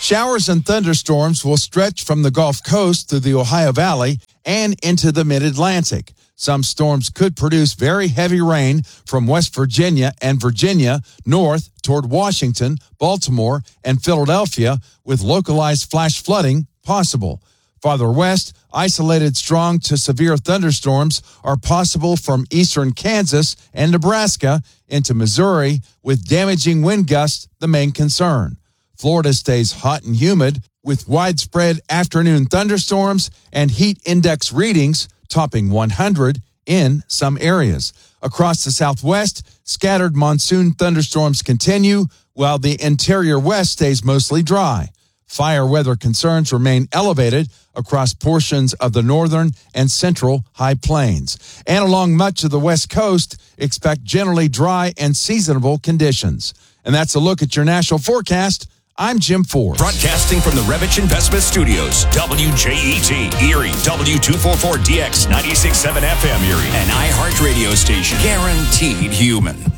Showers and thunderstorms will stretch from the Gulf Coast through the Ohio Valley and into the mid-Atlantic. Some storms could produce very heavy rain from West Virginia and Virginia north toward Washington, Baltimore, and Philadelphia, with localized flash flooding possible. Farther west, isolated strong to severe thunderstorms are possible from eastern Kansas and Nebraska into Missouri, with damaging wind gusts the main concern. Florida stays hot and humid, with widespread afternoon thunderstorms and heat index readings topping 100 in some areas. Across the Southwest, scattered monsoon thunderstorms continue, while the interior West stays mostly dry. Fire weather concerns remain elevated across portions of the northern and central high plains. And along much of the West Coast, expect generally dry and seasonable conditions. And that's a look at your national forecast. I'm Jim Ford. Broadcasting from the Revich Investment Studios, WJET, Erie, W244DX, 96.7 FM Erie, an iHeart radio station, guaranteed human.